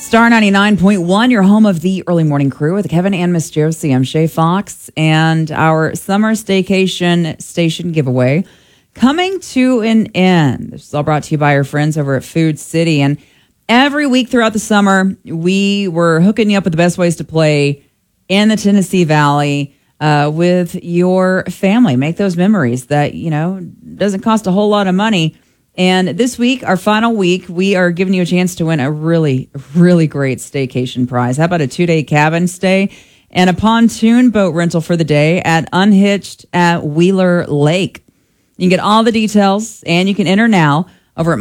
Star 99.1, your home of the early morning crew with Kevin and Miss Josie. I'm Shay Fox, and our summer staycation station giveaway coming to an end. This is all brought to you by our friends over at Food City. And every week throughout the summer, we were hooking you up with the best ways to play in the Tennessee Valley with your family. Make those memories that, doesn't cost a whole lot of money. And this week, our final week, we are giving you a chance to win a really, really great staycation prize. How about a 2-day cabin stay and a pontoon boat rental for the day at Unhitched at Wheeler Lake? You can get all the details, and you can enter now over at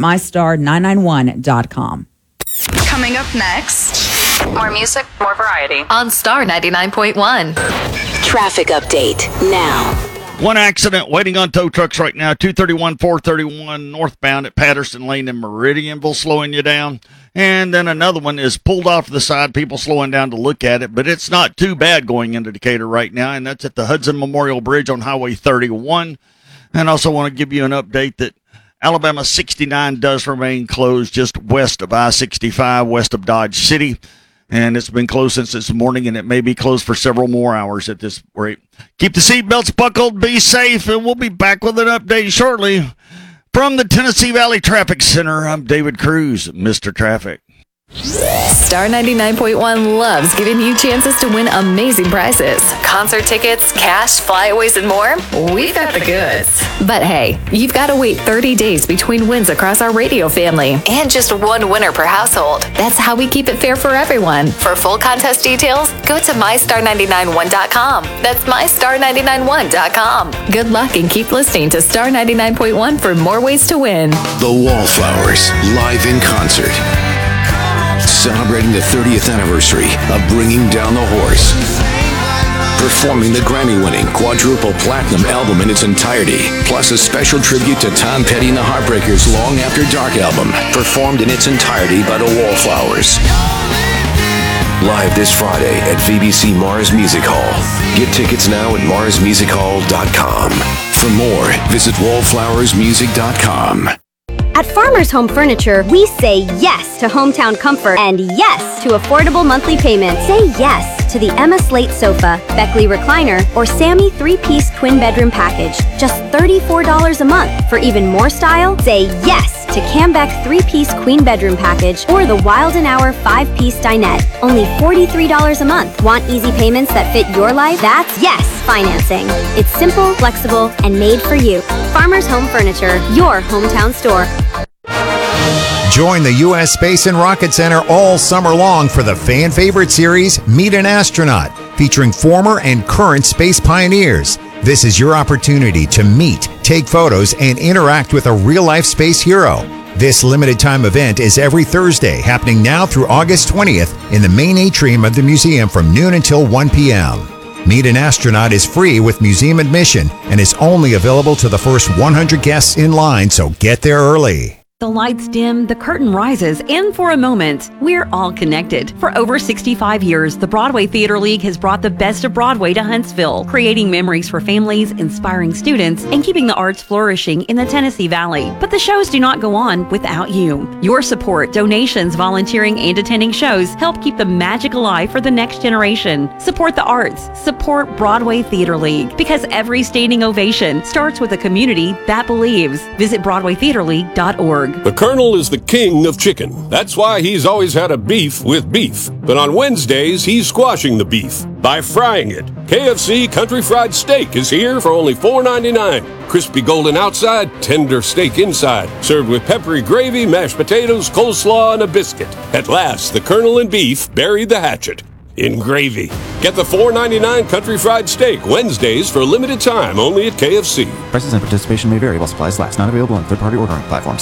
mystar991.com. Coming up next, more music, more variety on Star 99.1. Traffic update now. One accident waiting on tow trucks right now, 231, 431 northbound at Patterson Lane in Meridianville, slowing you down. And then another one is pulled off the side, people slowing down to look at it, but it's not too bad going into Decatur right now, and that's at the Hudson Memorial Bridge on Highway 31. And also want to give you an update that Alabama 69 does remain closed just west of I-65, west of Dodge City. And it's been closed since this morning, and it may be closed for several more hours at this rate. Keep the seatbelts buckled, be safe, and we'll be back with an update shortly. From the Tennessee Valley Traffic Center, I'm David Cruz, Mr. Traffic. Star 99.1 loves giving you chances to win amazing prizes. Concert tickets, cash, flyaways, and more. We've got the goods. But hey, you've got to wait 30 days between wins across our radio family. And just one winner per household. That's how we keep it fair for everyone. For full contest details, go to mystar991.com. That's mystar991.com. Good luck and keep listening to Star 99.1 for more ways to win. The Wallflowers, live in concert. Celebrating the 30th anniversary of Bringing Down the Horse. Performing the Grammy-winning quadruple platinum album in its entirety, plus a special tribute to Tom Petty and the Heartbreakers' Long After Dark album, performed in its entirety by the Wallflowers. Live this Friday at VBC Mars Music Hall. Get tickets now at marsmusichall.com. For more, visit wallflowersmusic.com. At Farmers Home Furniture, we say yes to hometown comfort and yes to affordable monthly payments. Say yes to the Emma Slate Sofa, Beckley Recliner, or Sammy 3-piece twin bedroom package. Just $34 a month. For even more style, say yes to Cambeck 3-piece queen bedroom package or the Wild & Hour 5-piece dinette. Only $43 a month. Want easy payments that fit your life? That's yes financing. It's simple, flexible, and made for you. Farmers Home Furniture, your hometown store. Join the U.S. Space and Rocket Center all summer long for the fan favorite series, Meet an Astronaut, featuring former and current space pioneers. This is your opportunity to meet, take photos, and interact with a real-life space hero. This limited-time event is every Thursday, happening now through August 20th in the main atrium of the museum from noon until 1 p.m. Meet an Astronaut is free with museum admission and is only available to the first 100 guests in line, so get there early. The lights dim, the curtain rises, and for a moment, we're all connected. For over 65 years, the Broadway Theater League has brought the best of Broadway to Huntsville, creating memories for families, inspiring students, and keeping the arts flourishing in the Tennessee Valley. But the shows do not go on without you. Your support, donations, volunteering, and attending shows help keep the magic alive for the next generation. Support the arts. Support Broadway Theater League, because every standing ovation starts with a community that believes. Visit BroadwayTheaterLeague.org. The Colonel is the king of chicken. That's why he's always had a beef with beef. But on Wednesdays, he's squashing the beef by frying it. KFC Country Fried Steak is here for only $4.99. Crispy golden outside, tender steak inside. Served with peppery gravy, mashed potatoes, coleslaw, and a biscuit. At last, the Colonel and beef buried the hatchet in gravy. Get the $4.99 Country Fried Steak Wednesdays for a limited time only at KFC. Prices and participation may vary while supplies last. Not available on third-party ordering platforms.